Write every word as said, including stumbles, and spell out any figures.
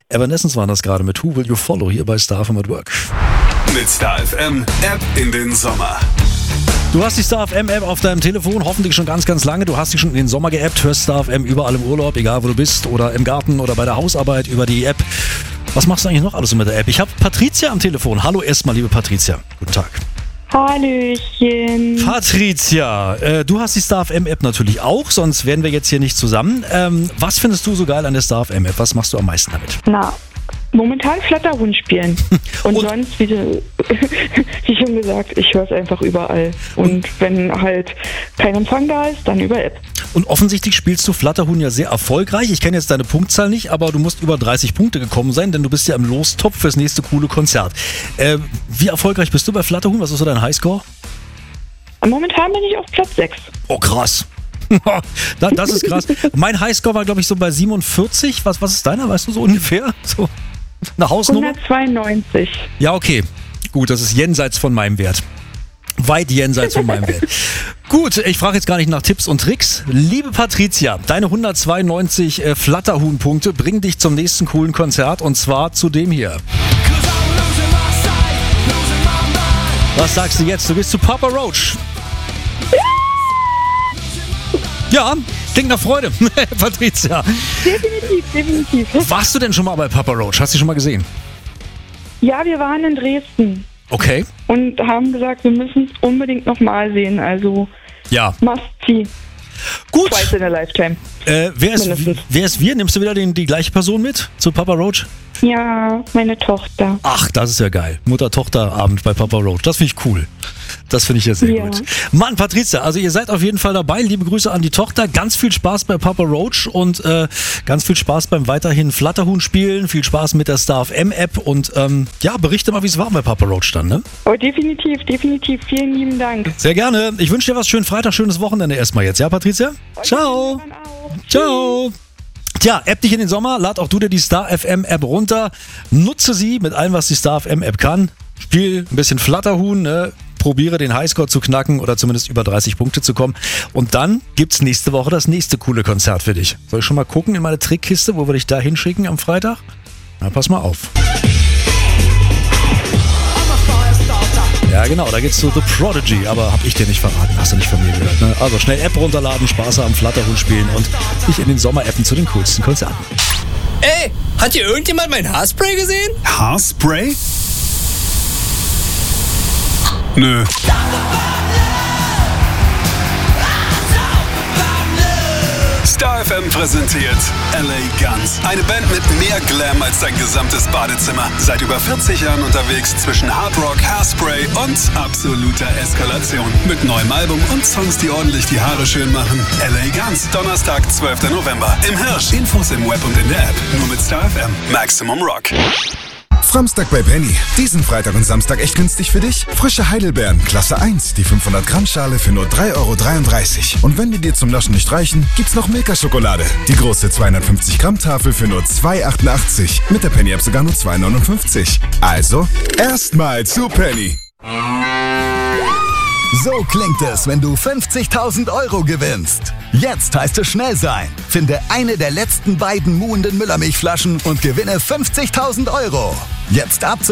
Evanescence waren das gerade mit Who Will You Follow hier bei Star F M at Work. Mit Star F M App in den Sommer. Du hast die Star F M App auf deinem Telefon, hoffentlich schon ganz, ganz lange. Du hast dich schon in den Sommer geappt, hörst Star F M überall im Urlaub, egal wo du bist oder im Garten oder bei der Hausarbeit über die App. Was machst du eigentlich noch alles so mit der App? Ich habe Patricia am Telefon. Hallo erstmal, liebe Patricia. Guten Tag. Hallöchen. Patricia, äh, du hast die Star F M App natürlich auch, sonst wären wir jetzt hier nicht zusammen. Ähm, was findest du so geil an der Star F M App? Was machst du am meisten damit? Na, momentan Flatterhund spielen. Und, Und- sonst, wie, du- wie schon gesagt, ich höre es einfach überall. Und wenn halt kein Empfang da ist, dann über App. Und offensichtlich spielst du Flatterhuhn ja sehr erfolgreich. Ich kenne jetzt deine Punktzahl nicht, aber du musst über dreißig Punkte gekommen sein, denn du bist ja im Lostopf fürs nächste coole Konzert. Äh, wie erfolgreich bist du bei Flatterhuhn? Was ist so dein Highscore? Und momentan bin ich auf Platz sechs. Oh, krass. Da- das ist krass. Mein Highscore war, glaube ich, so bei siebenundvierzig. Was, was ist deiner? Weißt du so ungefähr? So eine Hausnummer? hundertzweiundneunzig. Ja, okay. Gut, das ist jenseits von meinem Wert. Weit jenseits von meinem Wert. Gut, ich frage jetzt gar nicht nach Tipps und Tricks. Liebe Patricia, deine hundertzweiundneunzig äh, Flatterhuhn-Punkte bringen dich zum nächsten coolen Konzert und zwar zu dem hier. Was sagst du jetzt? Du gehst zu Papa Roach. Ja, klingt nach Freude, Patricia. Definitiv, definitiv. Warst du denn schon mal bei Papa Roach? Hast du die schon mal gesehen? Ja, wir waren in Dresden Okay. und haben gesagt, wir müssen es unbedingt nochmal sehen. Also Ja. must see. Gut. Twice in a lifetime. Äh, wer, ist, Mindestens. wer ist wir? Nimmst du wieder den, die gleiche Person mit zu Papa Roach? Ja, meine Tochter. Ach, das ist ja geil. Mutter-Tochter-Abend bei Papa Roach. Das finde ich cool. Das finde ich ja sehr Ja. gut. Mann, Patricia, also ihr seid auf jeden Fall dabei. Liebe Grüße an die Tochter. Ganz viel Spaß bei Papa Roach und äh, ganz viel Spaß beim weiterhin Flatterhuhn spielen. Viel Spaß mit der Star F M App und ähm, ja, berichte mal, wie es war bei Papa Roach dann, ne? Oh, definitiv, definitiv. Vielen lieben Dank. Sehr gerne. Ich wünsche dir was. Schönen Freitag, schönes Wochenende erstmal jetzt. Ja, Patricia? Ciao. Ciao. Tja, App dich in den Sommer, lad auch du dir die Star F M App runter, nutze sie mit allem, was die Star F M App kann, spiel ein bisschen Flatterhuhn, ne? Probiere den Highscore zu knacken oder zumindest über dreißig Punkte zu kommen und dann gibt's nächste Woche das nächste coole Konzert für dich. Soll ich schon mal gucken in meine Trickkiste, wo wir dich da hinschicken am Freitag? Na, pass mal auf. Ja, genau, da geht's zu The Prodigy, aber hab ich dir nicht verraten, hast du nicht von mir gehört, ne? Also schnell App runterladen, Spaß am Flatterhuhn spielen und dich in den Sommer-Appen zu den coolsten Konzerten. Ey, hat hier irgendjemand mein Haarspray gesehen? Haarspray? Nö. Star F M präsentiert L A Guns. Eine Band mit mehr Glam als dein gesamtes Badezimmer. Seit über vierzig Jahren unterwegs zwischen Hard Rock, Haarspray und absoluter Eskalation. Mit neuem Album und Songs, die ordentlich die Haare schön machen. L A Guns, Donnerstag, zwölfter November. Im Hirsch. Infos im Web und in der App. Nur mit Star F M. Maximum Rock. Framstag bei Penny. Diesen Freitag und Samstag echt günstig für dich? Frische Heidelbeeren, Klasse eins, die fünfhundert Gramm Schale für nur drei Euro dreiunddreißig. Und wenn die dir zum Naschen nicht reichen, gibt's noch Milka-Schokolade. Die große zweihundertfünfzig Gramm Tafel für nur zwei Euro achtundachtzig. Mit der Penny-App sogar nur zwei Euro neunundfünfzig. Also, erstmal zu Penny. So klingt es, wenn du fünfzigtausend Euro gewinnst. Jetzt heißt es schnell sein. Finde eine der letzten beiden muhenden Müllermilchflaschen und gewinne fünfzigtausend Euro. Jetzt ab zu